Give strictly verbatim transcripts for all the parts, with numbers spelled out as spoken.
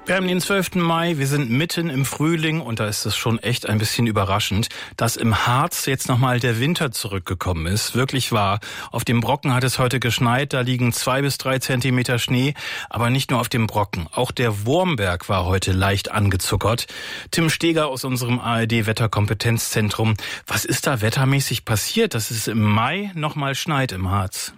Wir haben den zwölften Mai, wir sind mitten im Frühling und da ist es schon echt ein bisschen überraschend, dass im Harz jetzt nochmal der Winter zurückgekommen ist. Wirklich wahr. Auf dem Brocken hat es heute geschneit, da liegen zwei bis drei Zentimeter Schnee, aber nicht nur auf dem Brocken. Auch der Wurmberg war heute leicht angezuckert. Tim Steger aus unserem A R D-Wetterkompetenzzentrum. Was ist da wettermäßig passiert, dass es im Mai nochmal schneit im Harz?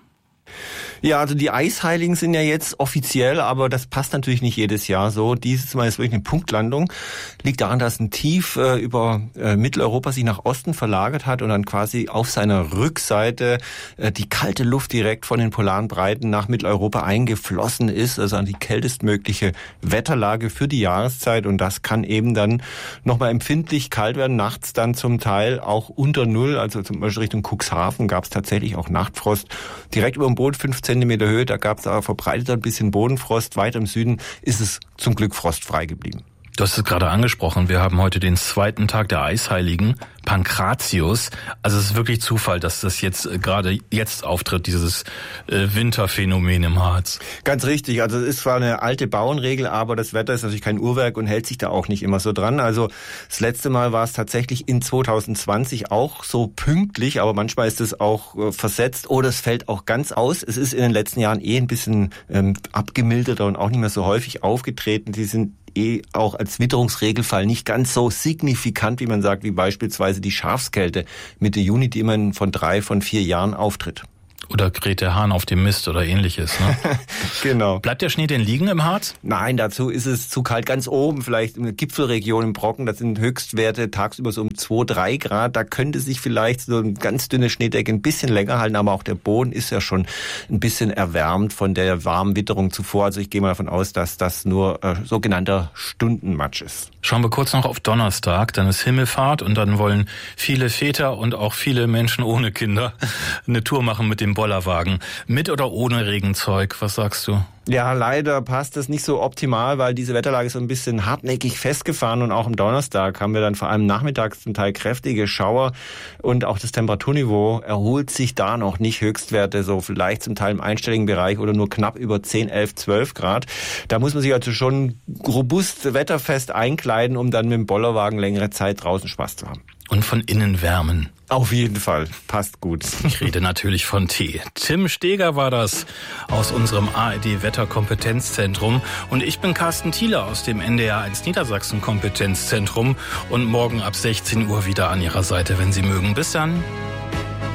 Ja, also die Eisheiligen sind ja jetzt offiziell, aber das passt natürlich nicht jedes Jahr so. Dieses Mal ist wirklich eine Punktlandung. Liegt daran, dass ein Tief äh, über äh, Mitteleuropa sich nach Osten verlagert hat und dann quasi auf seiner Rückseite äh, die kalte Luft direkt von den polaren Breiten nach Mitteleuropa eingeflossen ist. Also an die kältestmögliche Wetterlage für die Jahreszeit. Und das kann eben dann nochmal empfindlich kalt werden. Nachts dann zum Teil auch unter Null. Also zum Beispiel Richtung Cuxhaven gab es tatsächlich auch Nachtfrost. Direkt über dem Boot fünf Zentimeter Höhe, da gab es aber verbreitet ein bisschen Bodenfrost. Weiter im Süden ist es zum Glück frostfrei geblieben. Du hast es gerade angesprochen, wir haben heute den zweiten Tag der Eisheiligen, Pankratius. Also es ist wirklich Zufall, dass das jetzt äh, gerade jetzt auftritt, dieses äh, Winterphänomen im Harz. Ganz richtig, also es ist zwar eine alte Bauernregel, aber das Wetter ist natürlich kein Uhrwerk und hält sich da auch nicht immer so dran. Also das letzte Mal war es tatsächlich in zwanzig zwanzig auch so pünktlich, aber manchmal ist es auch äh, versetzt oder es fällt auch ganz aus. Es ist in den letzten Jahren eh ein bisschen ähm, abgemilderter und auch nicht mehr so häufig aufgetreten. Die sind eh auch als Witterungsregelfall nicht ganz so signifikant, wie man sagt, wie beispielsweise die Schafskälte Mitte Juni, die immerhin von drei von vier Jahren auftritt. Oder kräht der Hahn auf dem Mist oder ähnliches, ne? Genau. Bleibt der Schnee denn liegen im Harz? Nein, dazu ist es zu kalt. Ganz oben, vielleicht in der Gipfelregion im Brocken, das sind Höchstwerte tagsüber so um zwei, drei Grad. Da könnte sich vielleicht so eine ganz dünne Schneedecke ein bisschen länger halten, aber auch der Boden ist ja schon ein bisschen erwärmt von der warmen Witterung zuvor. Also ich gehe mal davon aus, dass das nur äh, sogenannter Stundenmatsch ist. Schauen wir kurz noch auf Donnerstag, dann ist Himmelfahrt und dann wollen viele Väter und auch viele Menschen ohne Kinder eine Tour machen mit dem Bollerwagen. Mit oder ohne Regenzeug, was sagst du? Ja, leider passt das nicht so optimal, weil diese Wetterlage ist so ein bisschen hartnäckig festgefahren und auch am Donnerstag haben wir dann vor allem nachmittags zum Teil kräftige Schauer und auch das Temperaturniveau erholt sich da noch nicht. Höchstwerte so vielleicht zum Teil im einstelligen Bereich oder nur knapp über zehn, elf, zwölf Grad. Da muss man sich also schon robust wetterfest einkleiden, um dann mit dem Bollerwagen längere Zeit draußen Spaß zu haben. Und von innen wärmen. Auf jeden Fall. Passt gut. Ich rede natürlich von Tee. Tim Steger war das aus unserem A R D-Wetterkompetenzzentrum. Und ich bin Carsten Thieler aus dem N D R eins Niedersachsen-Kompetenzzentrum. Und morgen ab sechzehn Uhr wieder an Ihrer Seite, wenn Sie mögen. Bis dann.